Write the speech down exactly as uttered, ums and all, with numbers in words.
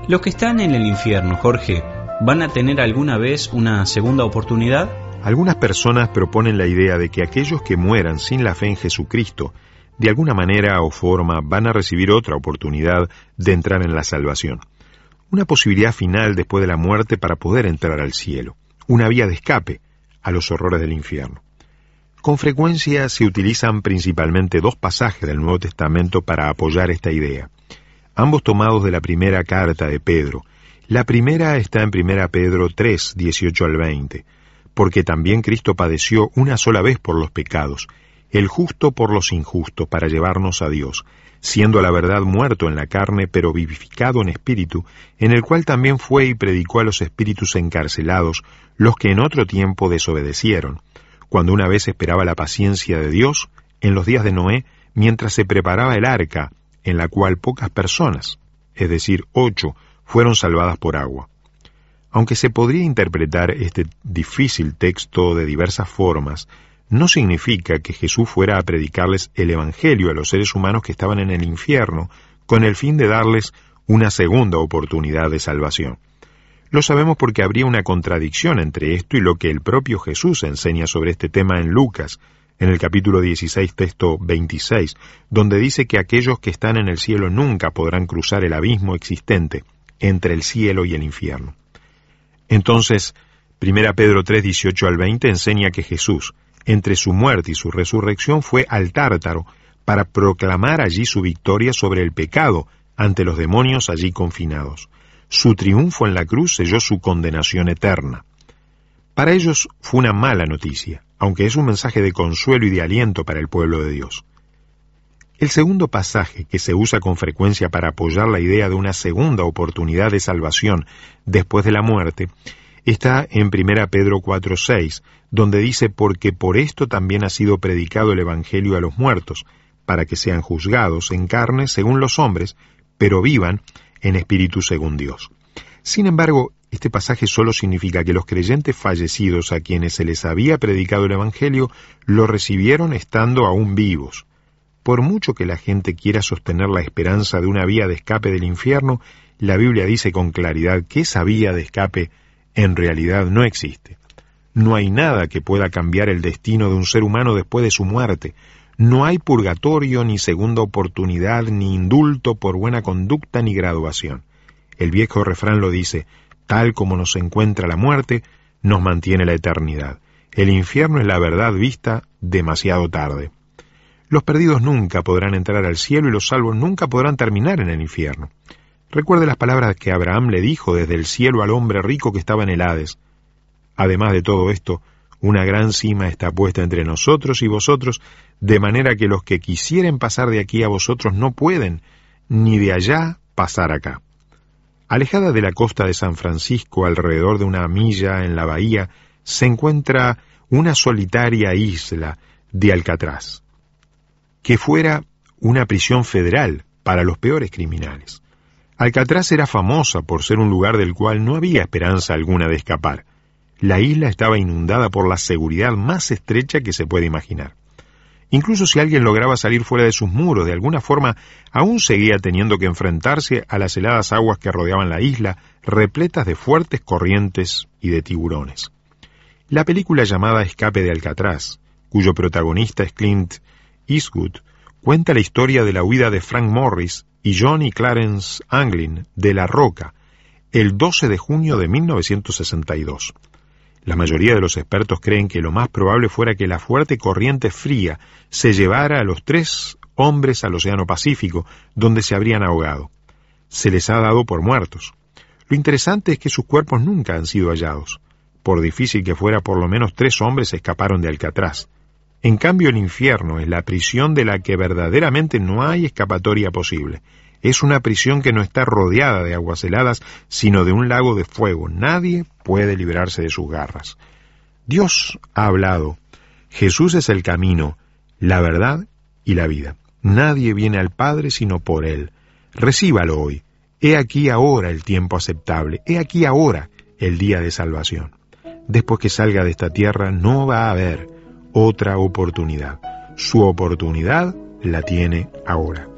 Los que están en el infierno, Jorge, ¿van a tener alguna vez una segunda oportunidad? Algunas personas proponen la idea de que aquellos que mueran sin la fe en Jesucristo, de alguna manera o forma, van a recibir otra oportunidad de entrar en la salvación. Una posibilidad final después de la muerte para poder entrar al cielo. Una vía de escape a los horrores del infierno. Con frecuencia se utilizan principalmente dos pasajes del Nuevo Testamento para apoyar esta idea. Ambos tomados de la primera carta de Pedro. La primera está en primera Pedro tres, dieciocho al veinte. Porque también Cristo padeció una sola vez por los pecados, el justo por los injustos, para llevarnos a Dios, siendo a la verdad muerto en la carne, pero vivificado en espíritu, en el cual también fue y predicó a los espíritus encarcelados, los que en otro tiempo desobedecieron, cuando una vez esperaba la paciencia de Dios, en los días de Noé, mientras se preparaba el arca, en la cual pocas personas, es decir, ocho, fueron salvadas por agua. Aunque se podría interpretar este difícil texto de diversas formas, no significa que Jesús fuera a predicarles el Evangelio a los seres humanos que estaban en el infierno, con el fin de darles una segunda oportunidad de salvación. Lo sabemos porque habría una contradicción entre esto y lo que el propio Jesús enseña sobre este tema en Lucas, en el capítulo dieciséis, texto veintiséis, donde dice que aquellos que están en el cielo nunca podrán cruzar el abismo existente entre el cielo y el infierno. Entonces, primera Pedro tres, dieciocho al veinte enseña que Jesús, entre su muerte y su resurrección, fue al Tártaro para proclamar allí su victoria sobre el pecado ante los demonios allí confinados. Su triunfo en la cruz selló su condenación eterna. Para ellos fue una mala noticia, aunque es un mensaje de consuelo y de aliento para el pueblo de Dios. El segundo pasaje que se usa con frecuencia para apoyar la idea de una segunda oportunidad de salvación después de la muerte está en primera Pedro cuatro, seis, donde dice: porque por esto también ha sido predicado el Evangelio a los muertos, para que sean juzgados en carne según los hombres, pero vivan en espíritu según Dios. Sin embargo, este pasaje solo significa que los creyentes fallecidos a quienes se les había predicado el Evangelio lo recibieron estando aún vivos. Por mucho que la gente quiera sostener la esperanza de una vía de escape del infierno, la Biblia dice con claridad que esa vía de escape en realidad no existe. No hay nada que pueda cambiar el destino de un ser humano después de su muerte. No hay purgatorio, ni segunda oportunidad, ni indulto por buena conducta, ni graduación. El viejo refrán lo dice: tal como nos encuentra la muerte, nos mantiene la eternidad. El infierno es la verdad vista demasiado tarde. Los perdidos nunca podrán entrar al cielo y los salvos nunca podrán terminar en el infierno. Recuerde las palabras que Abraham le dijo desde el cielo al hombre rico que estaba en el Hades. Además de todo esto, una gran cima está puesta entre nosotros y vosotros, de manera que los que quisieren pasar de aquí a vosotros no pueden, ni de allá pasar acá. Alejada de la costa de San Francisco, alrededor de una milla en la bahía, se encuentra una solitaria isla de Alcatraz, que fuera una prisión federal para los peores criminales. Alcatraz era famosa por ser un lugar del cual no había esperanza alguna de escapar. La isla estaba inundada por la seguridad más estrecha que se puede imaginar. Incluso si alguien lograba salir fuera de sus muros, de alguna forma aún seguía teniendo que enfrentarse a las heladas aguas que rodeaban la isla, repletas de fuertes corrientes y de tiburones. La película llamada Escape de Alcatraz, cuyo protagonista es Clint Eastwood, cuenta la historia de la huida de Frank Morris y John y Clarence Anglin de La Roca, el doce de junio de mil novecientos sesenta y dos. La mayoría de los expertos creen que lo más probable fuera que la fuerte corriente fría se llevara a los tres hombres al Océano Pacífico, donde se habrían ahogado. Se les ha dado por muertos. Lo interesante es que sus cuerpos nunca han sido hallados. Por difícil que fuera, por lo menos tres hombres escaparon de Alcatraz. En cambio, el infierno es la prisión de la que verdaderamente no hay escapatoria posible. Es una prisión que no está rodeada de aguas heladas, sino de un lago de fuego. Nadie puede librarse de sus garras. Dios ha hablado. Jesús es el camino, la verdad y la vida. Nadie viene al Padre sino por Él. Recíbalo hoy. He aquí ahora el tiempo aceptable. He aquí ahora el día de salvación. Después que salga de esta tierra no va a haber otra oportunidad. Su oportunidad la tiene ahora.